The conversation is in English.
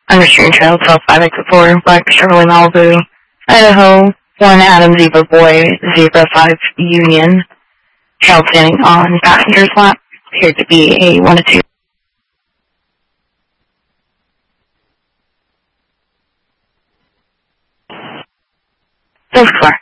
Unrestrained Trail 12584, Black Chevrolet Malibu, Idaho, 1 Adam Zebra Boy, Zebra 5 Union, child standing on passenger's lap, appeared to be a 1 to 2. So far.